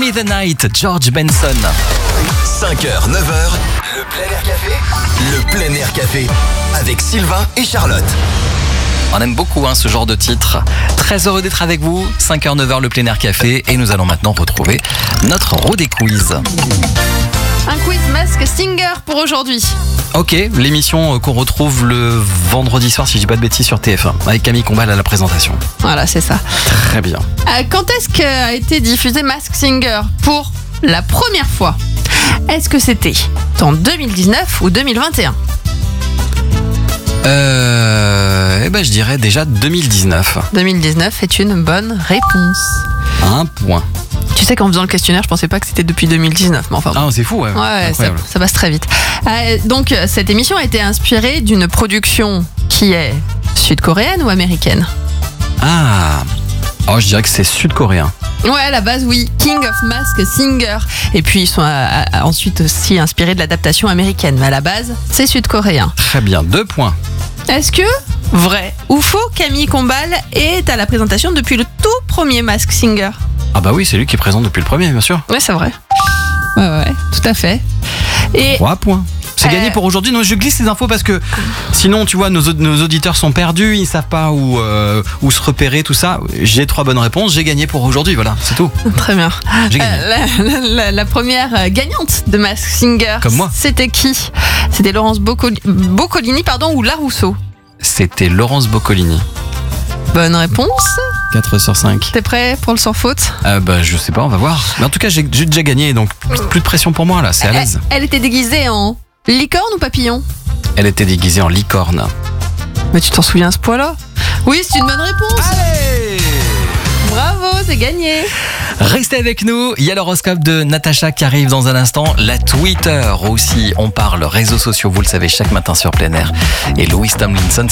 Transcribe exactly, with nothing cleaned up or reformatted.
With the Night, George Benson. cinq heures, neuf heures, le plein air café, le plein air café, avec Sylvain et Charlotte. On aime beaucoup hein, ce genre de titre. Très heureux d'être avec vous. cinq heures, neuf heures, le plein air café. Et nous allons maintenant retrouver notre roue des quiz. Un quiz Mask Singer pour aujourd'hui. Ok, l'émission qu'on retrouve le vendredi soir, si je dis pas de bêtises, sur T F un, avec Camille Combal à la présentation. Voilà, c'est ça. Très bien. Euh, quand est-ce qu'a été diffusé Mask Singer pour la première fois? Est-ce que c'était en deux mille dix-neuf ou deux mille vingt et un? Euh, eh ben, je dirais déjà deux mille dix-neuf. deux mille dix-neuf est une bonne réponse. Un point. Tu sais qu'en faisant le questionnaire, je pensais pas que c'était depuis deux mille dix-neuf, mais enfin. Ah, c'est fou, ouais. Ouais, ça, ça passe très vite. Euh, donc, cette émission a été inspirée d'une production qui est sud-coréenne ou américaine? Ah, oh, je dirais que c'est sud-coréen. Ouais, à la base, oui. King of Mask Singer. Et puis, ils sont à, à, ensuite aussi inspirés de l'adaptation américaine. Mais à la base, c'est sud-coréen. Très bien, deux points. Est-ce que, vrai ou faux, Camille Combal est à la présentation depuis le tout premier Mask Singer? Ah bah oui, c'est lui qui est présent depuis le premier, bien sûr. Ouais, c'est vrai. Ouais, ouais, tout à fait. Et trois points. C'est euh... gagné pour aujourd'hui. Non, je glisse les infos parce que sinon, tu vois, nos, nos auditeurs sont perdus, ils savent pas où, euh, où se repérer, tout ça. J'ai trois bonnes réponses, j'ai gagné pour aujourd'hui, voilà, c'est tout. Très bien. J'ai gagné. Euh, la, la, la première gagnante de Mask Singer, comme moi. C'était qui? C'était Laurence Boccoli, Boccolini, pardon, ou Larousseau? C'était Laurence Boccolini. Bonne réponse. quatre sur cinq. T'es prêt pour le sans faute? euh, Bah je sais pas, on va voir. Mais en tout cas, j'ai, j'ai déjà gagné, donc plus de pression pour moi là, c'est à l'aise. Elle, elle était déguisée en licorne ou papillon? Elle était déguisée en licorne. Mais tu t'en souviens à ce point-là? Oui, c'est une bonne réponse. Allez! Bravo, c'est gagné. Restez avec nous, il y a l'horoscope de Natacha qui arrive dans un instant. La Twitter aussi, on parle réseaux sociaux, vous le savez, chaque matin sur Plein Air. Et Louis Tomlinson.